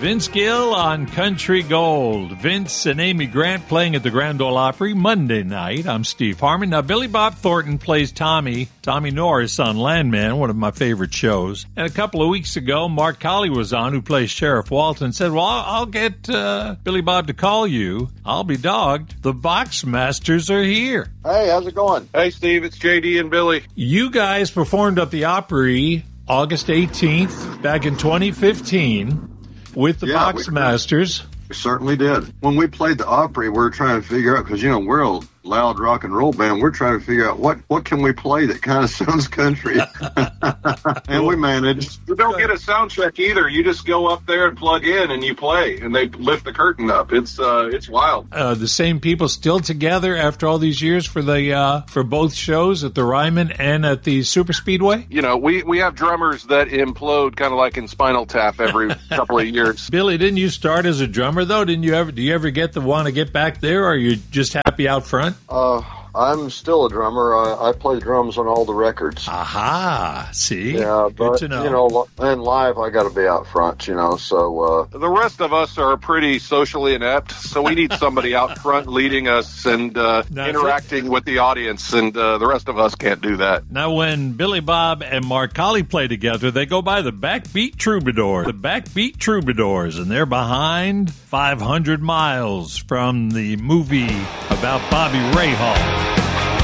Vince Gill on Country Gold. Vince and Amy Grant playing at the Grand Ole Opry Monday night. I'm Steve Harmon. Now, Billy Bob Thornton plays Tommy Norris on Landman, one of my favorite shows. And a couple of weeks ago, Mark Colley was on, who plays Sheriff Walton, said, well, I'll get Billy Bob to call you. I'll be dogged. The Boxmasters are here. Hey, how's it going? Hey, Steve, it's JD and Billy. You guys performed at the Opry August 18th back in 2015 with the Boxmasters. We certainly did. When we played the Opry, we were trying to figure out, because, you know, we're a loud rock and roll band. We're trying to figure out what can we play that kind of sounds country. And we managed. You don't get a sound check either. You just go up there and plug in and you play, and they lift the curtain up. It's wild. The same people still together after all these years for the for both shows at the Ryman and at the Super Speedway? You know, we have drummers that implode kind of like in Spinal Tap every couple of years. Billy, didn't you start as a drummer, though? Do you ever get the want to get back there, or are you just happy out front? I'm still a drummer. I play drums on all the records. Aha, see? Yeah, good but, to know. You know, and live, I got to be out front, you know, so... The rest of us are pretty socially inept, so we need somebody out front leading us and interacting with the audience, and the rest of us can't do that. Now, when Billy Bob and Mark Colley play together, they go by the Backbeat Troubadours. The Backbeat Troubadours, and they're behind 500 Miles from the movie about Bobby Rahal.